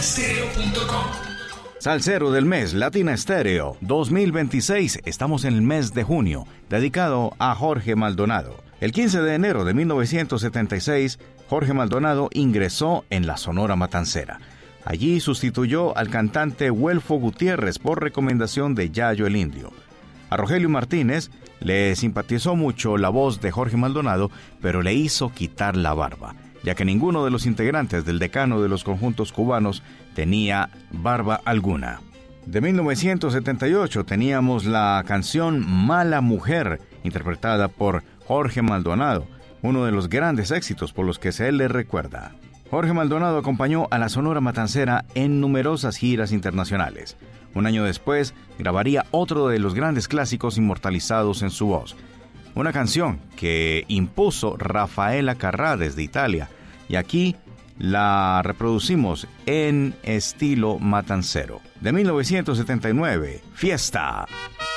latinastereo.com. Salsero del mes, Latina Stereo 2026. Estamos en el mes de junio, dedicado a Jorge Maldonado. El 15 de enero de 1976, Jorge Maldonado ingresó en la Sonora Matancera. Allí sustituyó al cantante Huelfo Gutiérrez por recomendación de Yayo el Indio. A Rogelio Martínez le simpatizó mucho la voz de Jorge Maldonado, pero le hizo quitar la barba, ya que ninguno de los integrantes del decano de los conjuntos cubanos tenía barba alguna. De 1978 teníamos la canción Mala Mujer, interpretada por Jorge Maldonado, uno de los grandes éxitos por los que se le recuerda. Jorge Maldonado acompañó a la Sonora Matancera en numerosas giras internacionales. Un año después, grabaría otro de los grandes clásicos inmortalizados en su voz. Una canción que impuso Rafaela Carrà desde Italia, y aquí la reproducimos en estilo matancero. De 1979, Fiesta.